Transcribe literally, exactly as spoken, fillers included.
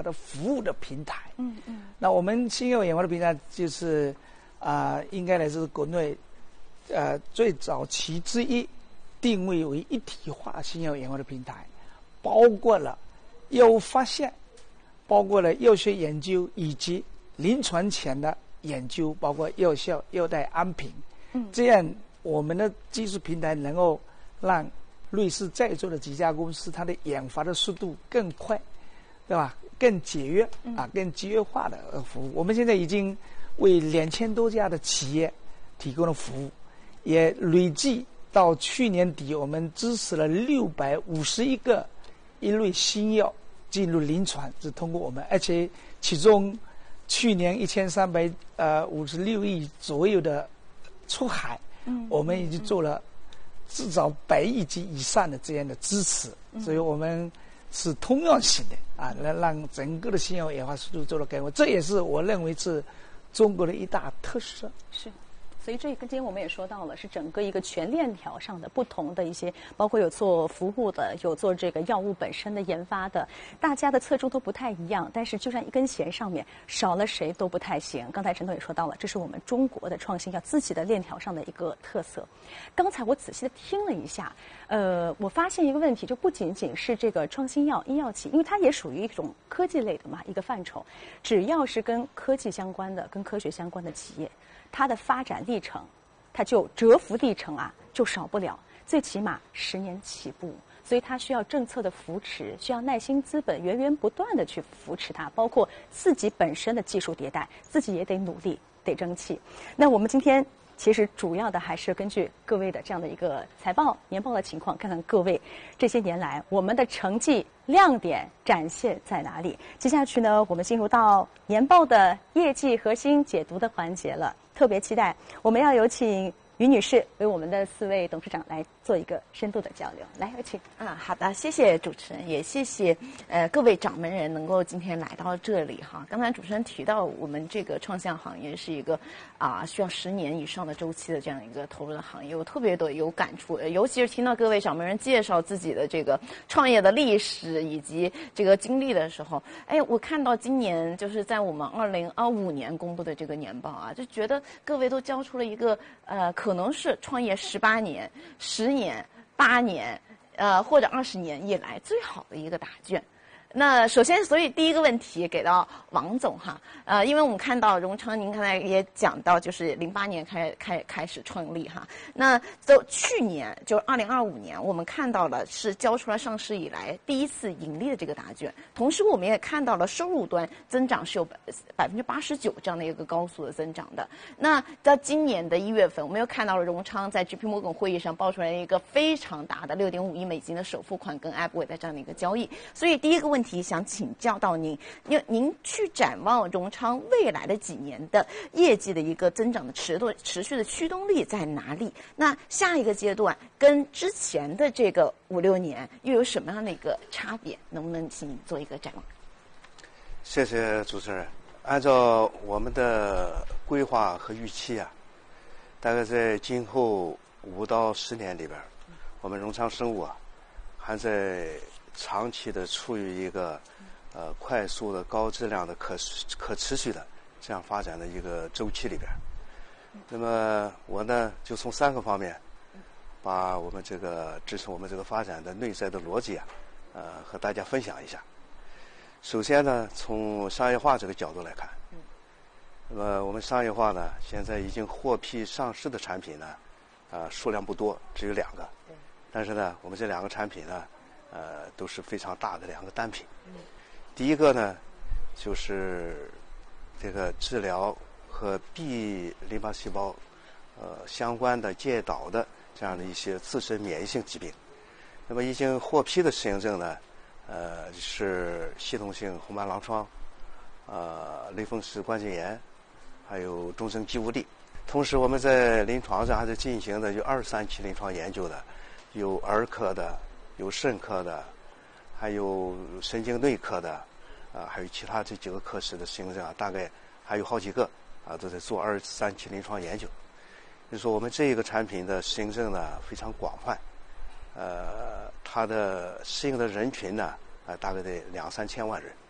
的服务的平台。 嗯嗯。 那我们新药研发的平台就是啊、呃，应该来自国内呃最早期之一，定位为一体化新药研发的平台，包括了药物发现，包括了药学研究以及临床前的研究，包括药效、药代安评。嗯，这样我们的技术平台能够让瑞士在座的几家公司，它的研发的速度更快，对吧？更节约啊，更节约化的服务。我们现在已经为两千多家的企业提供了服务，也累计到去年底，我们支持了六百五十一个一类新药进入临床，是通过我们，而且其中去年一千三百呃五十六亿左右的出海，嗯，我们已经做了至少百亿级以上的这样的支持，嗯、所以我们是通用性的啊，来让整个的新药研发速度做了改革，这也是我认为是中国的一大特色。 是。所以这个今天我们也说到了，是整个一个全链条上的不同的一些，包括有做服务的，有做这个药物本身的研发的，大家的侧重都不太一样，但是就像一根弦上面少了谁都不太行。刚才陈总也说到了，这是我们中国的创新药自己的链条上的一个特色。刚才我仔细的听了一下，呃，我发现一个问题，就不仅仅是这个创新药、医药企，因为它也属于一种科技类的嘛一个范畴，只要是跟科技相关的、跟科学相关的企业，它的发展历程，它就蛰伏历程啊，就少不了，最起码十年起步，所以它需要政策的扶持，需要耐心资本源源不断的去扶持它，包括自己本身的技术迭代，自己也得努力，得争气。那我们今天其实主要的还是根据各位的这样的一个财报、年报的情况，看看各位这些年来我们的成绩亮点展现在哪里。接下去呢，我们进入到年报的业绩核心解读的环节了。特别期待，我们要有请于女士为我们的四位董事长来做一个深度的交流。来，有请。 啊，好的，谢谢主持人，也谢谢呃各位掌门人能够今天来到这里哈。刚才主持人提到，我们这个创新药行业是一个啊需要十年以上的周期的这样一个投入的行业，我特别的有感触，尤其是听到各位掌门人介绍自己的这个创业的历史以及这个经历的时候，哎，我看到今年就是在我们二零二五年公布的这个年报啊，就觉得各位都交出了一个呃可能是创业十八年、十年、八年，呃或者二十年以来最好的一个答卷。那首先，所以第一个问题给到王总哈，呃，因为我们看到荣昌，您刚才也讲到，就是零八年开开开始创立哈，那就去年就二零二五年，我们看到了是交出了上市以来第一次盈利的这个答卷，同时我们也看到了收入端增长是有百分之八十九这样的一个高速的增长的。那在今年的一月份，我们又看到了荣昌在 J P Morgan 会议上报出来一个非常大的六点五亿美金的首付款跟 Abway 的这样的一个交易，所以第一个问题。想请教到您，您您去展望荣昌未来的几年的业绩的一个增长的持度持续的驱动力在哪里？那下一个阶段跟之前的这个五六年又有什么样的一个差别？能不能请您做一个展望？ 谢谢主持人。按照我们的规划和预期啊，大概在今后五到十年里边，我们荣昌生物啊，还在长期的处于一个呃快速的高质量的可可持续的这样发展的一个周期里边。那么我呢就从三个方面把我们这个支持我们这个发展的内在的逻辑啊呃和大家分享一下。首先呢，从商业化这个角度来看，那么我们商业化呢现在已经获批上市的产品呢啊、呃、数量不多，只有两个，但是呢我们这两个产品呢呃，都是非常大的两个单品。第一个呢，就是这个治疗和 B 淋巴细胞呃相关的介导的这样的一些自身免疫性疾病。那么已经获批的适应症呢，呃，是系统性红斑狼疮、呃类风湿关节炎，还有重症肌无力。同时，我们在临床上还在进行的有二十三期临床研究的，有儿科的。有肾科的，还有神经内科的，啊，还有其他这几个科室的适应症啊，大概还有好几个啊，都在做二十三期临床研究。就是说，我们这一个产品的适应症呢非常广泛，呃，它的适应的人群呢啊，大概得两三千万人。